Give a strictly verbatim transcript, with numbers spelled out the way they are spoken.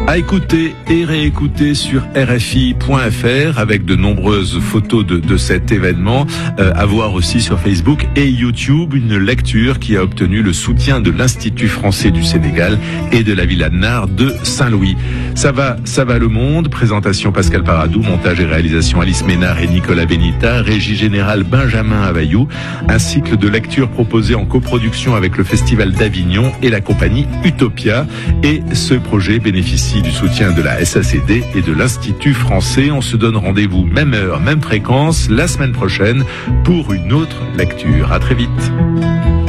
À écouter et réécouter sur R F I point F R avec de nombreuses photos de, de cet événement. Euh, à voir aussi sur Facebook et YouTube, une lecture qui a obtenu le soutien de l'Institut français du Sénégal et de la Villa de Nard de Saint-Louis. Ça va, ça va le monde. Présentation Pascal Paradou, montage et réalisation Alice Ménard et Nicolas Benita, régie générale Benjamin Availlou. Un cycle de lecture proposé en coproduction avec le Festival d'Avignon et la compagnie Utopia. Et ce projet bénéficie du soutien de la S A C D et de l'Institut français. On se donne rendez-vous même heure, même fréquence la semaine prochaine pour une autre lecture. À très vite.